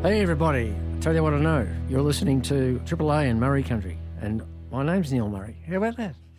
Hey everybody, tell you what I know. You're listening to Triple A in Murray Country, and my name's Neil Murray. How about that?